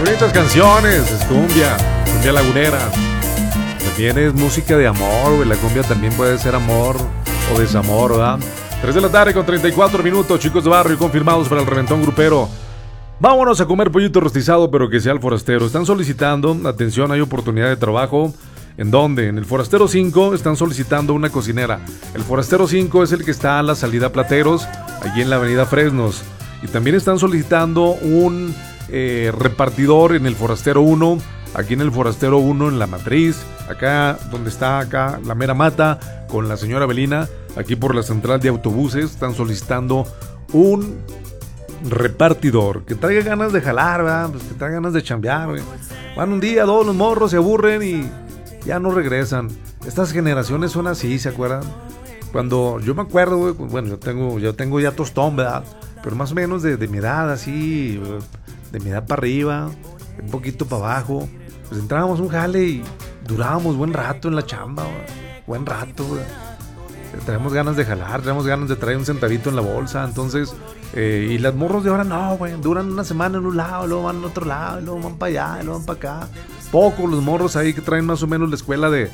Bonitas canciones, es cumbia lagunera. También es música de amor, güey. La cumbia también puede ser amor o desamor, ¿verdad? 3 de la tarde con 34 minutos, chicos de barrio confirmados para el reventón grupero. Vámonos a comer pollito rostizado, pero que sea el forastero. Están solicitando, atención, hay oportunidad de trabajo. ¿En dónde? En el Forastero 5 están solicitando una cocinera. El Forastero 5 es el que está a la salida Plateros, allí en la avenida Fresnos. Y también están solicitando un repartidor en el Forastero 1, aquí en el Forastero 1 en La Matriz, acá donde está acá la mera mata con la señora Belina, aquí por la central de autobuses. Están solicitando un repartidor que traiga ganas de jalar, ¿verdad? Pues que traiga ganas de chambear, güey. Van un día, dos, los morros se aburren y ya no regresan. Estas generaciones son así, ¿se acuerdan? Cuando yo me acuerdo, güey, bueno, yo tengo ya tostón, ¿verdad? Pero más o menos de mi edad, así, de mi edad para arriba, un poquito para abajo, pues entrábamos un jale y durábamos buen rato en la chamba, güey. Buen rato, güey. Traemos ganas de jalar, traemos ganas de traer un centavito en la bolsa. Entonces, y las morros de ahora no, güey, duran una semana en un lado, luego van a otro lado, luego van para allá, luego van para acá. Pocos los morros ahí que traen más o menos la escuela de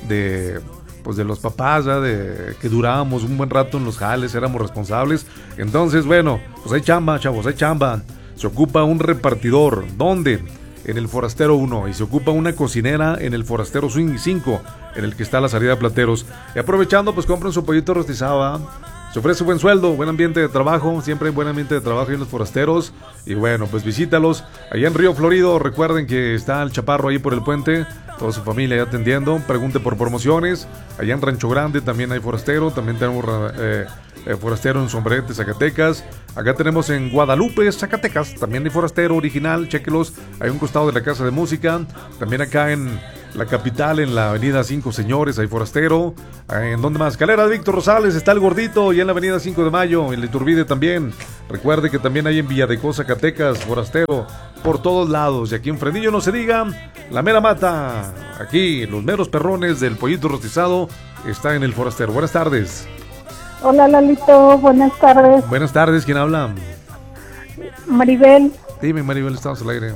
los papás, ¿ya? De que durábamos un buen rato en los jales, éramos responsables. Entonces, bueno, pues hay chamba, chavos, hay chamba. Se ocupa un repartidor. ¿Dónde? En el Forastero 1. Y se ocupa una cocinera en el Forastero 5, en el que está la salida de Plateros. Y aprovechando, pues compren su pollito rostizado, ¿eh? Se ofrece buen sueldo, buen ambiente de trabajo. Siempre hay buen ambiente de trabajo ahí en los forasteros. Y bueno, pues visítalos. Allá en Río Florido, recuerden que está el Chaparro ahí por el puente. Toda su familia ahí atendiendo. Pregunte por promociones. Allá en Rancho Grande también hay forastero. También tenemos forastero en Sombrerete, Zacatecas. Acá tenemos en Guadalupe, Zacatecas. También hay forastero original. Chéquelos. Hay un costado de la Casa de Música. También acá en la capital, en la avenida 5 Señores, hay forastero. ¿En dónde más? Calera de Víctor Rosales, está el Gordito. Y en la avenida 5 de Mayo, en la Iturbide también. Recuerde que también hay en Villadecoz, Zacatecas, forastero por todos lados. Y aquí en Fredillo, no se diga, la mera mata. Aquí, los meros perrones del pollito rostizado está en el forastero. Buenas tardes. Hola, Lalito, buenas tardes. Buenas tardes, ¿quién habla? Maribel. Dime, Maribel, estamos al aire.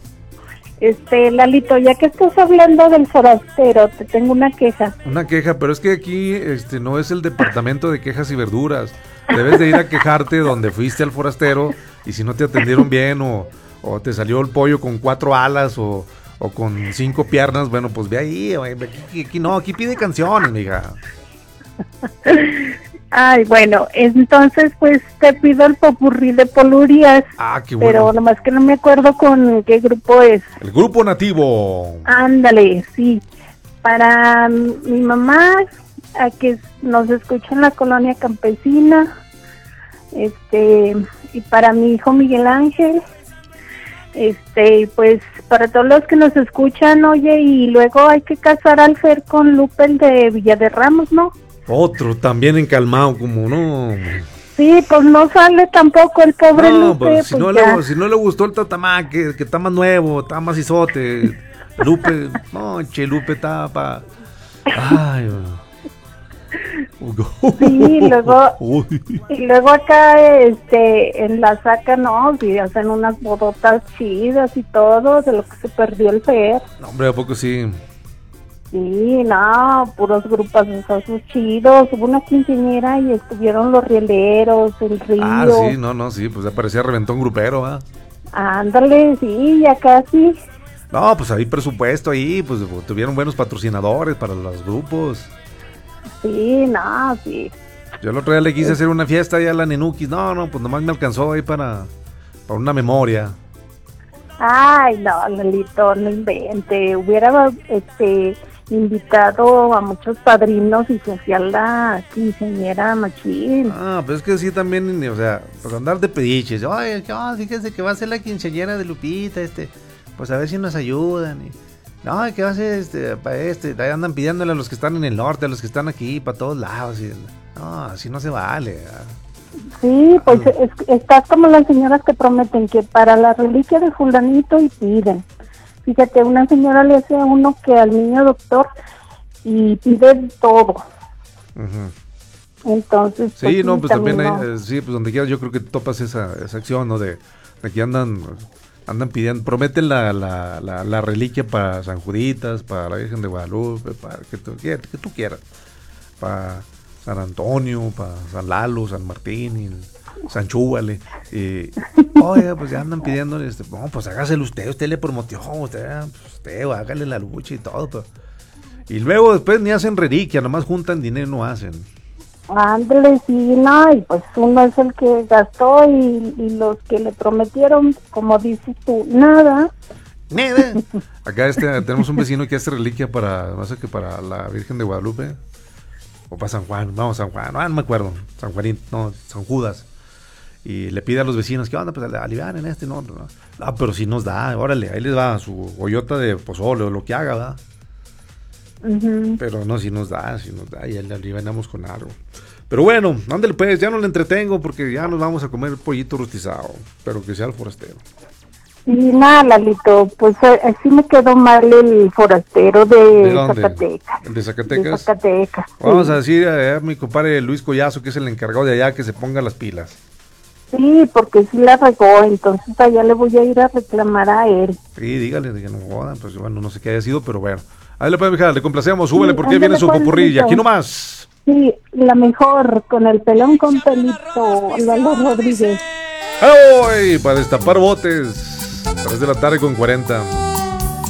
Lalito, ya que estás hablando del forastero, te tengo una queja. Una queja, pero es que aquí no es el departamento de quejas y verduras. Debes de ir a quejarte donde fuiste al forastero y si no te atendieron bien o te salió el pollo con 4 alas o con 5 piernas, bueno, pues ve ahí, aquí no, aquí pide canciones, mija. Ay, bueno, entonces pues te pido el popurrí de Polurias. Ah, qué bueno. Pero nomás que no me acuerdo con qué grupo es. El Grupo Nativo. Ándale, sí. Para mi mamá, a que nos escucha en la colonia campesina, y para mi hijo Miguel Ángel, pues para todos los que nos escuchan, oye, y luego hay que casar al Fer con Lupe, el de Villa de Ramos, ¿no? Otro también encalmado, como no. Sí, pues no sale tampoco el pobre Lupe. Pues, si pues no le gustó el tatamá, que está más nuevo, está más isote. Lupe, no, Lupe está pa. Ay, sí, luego acá, en la saca, no, sí, hacen unas bodotas chidas y todo, de lo que se perdió el Fer. No, hombre, ¿a poco sí? Sí, no, puros grupos esos chidos. Hubo una quinceañera y estuvieron los rieleros, el río. Ah, sí, sí, pues ya parecía reventón grupero, ¿ah? Ándale, sí, ya casi. No, pues hay presupuesto ahí, pues tuvieron buenos patrocinadores para los grupos. Sí, no, sí. Yo el otro día le quise hacer una fiesta allá a la Nenukis. No, pues nomás me alcanzó ahí para una memoria. Ay, no, Lalito, no invente. Hubiera invitado a muchos padrinos y se hacía la quinceañera machín. Ah, pues es que sí también, o sea, pues andar de pediches. Oye, fíjense que va a ser la quinceañera de Lupita, pues a ver si nos ayudan. No, que va a ser para ahí andan pidiéndole a los que están en el norte, a los que están aquí, para todos lados. No, así no se vale. Sí, pues está como las señoras que prometen que para la reliquia de fulanito y piden. Fíjate, una señora le hace a uno que al niño doctor y pide todo. Uh-huh. Entonces, sí, pues, no, pues también hay, sí, pues donde quieras yo creo que topas esa acción, ¿no? De que andan Andan pidiendo, prometen la reliquia para San Juditas, para la Virgen de Guadalupe, para que tú quieras. Para San Antonio, para San Lalo, San Martín, y San Chúbale. Oiga, pues ya andan pidiendo, no, pues hágaselo usted le prometió, usted hágale la lucha y todo. Pues. Y luego después ni hacen reliquia, nomás juntan dinero y no hacen. Ándale, sí, no, y pues uno es el que gastó y los que le prometieron, como dices tú, nada. Nada. Acá tenemos un vecino que hace reliquia para, no sé qué, para la Virgen de Guadalupe. O para San Juan, vamos, San Juan, no me acuerdo. San Juanín, no, San Judas. Y le pide a los vecinos, ¿qué onda? Pues alivianen no. Ah, pero si nos da, órale, ahí les va su gollota de pozole o lo que haga, ¿verdad? Pero no, si nos da, y le alivianamos con algo. Pero bueno, ándale pues, ya no le entretengo porque ya nos vamos a comer pollito rostizado, pero que sea el forastero. Y nada, Lalito, pues así me quedó mal el forastero de Zacatecas. ¿El de Zacatecas? De Zacatecas, vamos sí. a decir a mi compadre Luis Collazo, que es el encargado de allá, que se ponga las pilas. Sí, porque sí la regó, entonces allá le voy a ir a reclamar a él. Sí, dígale que no jodan, pues bueno, no sé qué haya sido, pero bueno. Ahí le pueden dejar, le complacemos, súbele porque ándale, viene su popurrí, aquí nomás. Sí, la mejor, con el pelón con pelito, Lalo Rodríguez. ¡Ay! Para destapar botes, 3 de la tarde con 40.